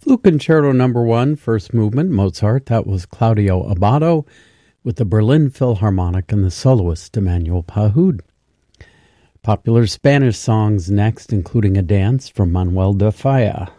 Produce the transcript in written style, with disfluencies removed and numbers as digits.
Flute Concerto No. 1, first movement, Mozart. That was Claudio Abbado with the Berlin Philharmonic and the soloist Emmanuel Pahud. Popular Spanish songs next, including a dance from Manuel de Falla.